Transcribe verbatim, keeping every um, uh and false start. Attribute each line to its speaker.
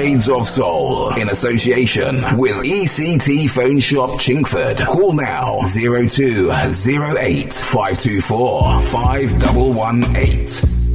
Speaker 1: Shades of Soul in association with E C T Phone Shop Chingford. Call now zero two zero eight five two four five one one eight.